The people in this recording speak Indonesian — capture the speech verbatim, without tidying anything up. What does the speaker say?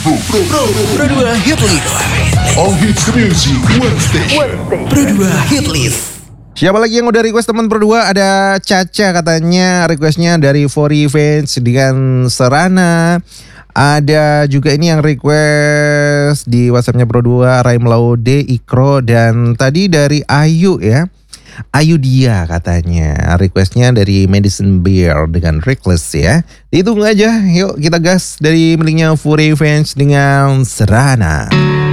Pro dua Hit List. All hits music one station. Pro dua Hit List. Siapa lagi yang udah request teman Pro dua? Ada Caca katanya requestnya dari For Revenge dengan Serana. Ada juga ini yang request di WhatsAppnya Pro dua, Raim Laude, Ikro, dan tadi dari Ayu ya. Ayu dia katanya requestnya dari Medicine Beer dengan Reckless ya. Ditunggu aja, yuk kita gas dari miliknya For Revenge dengan Serana.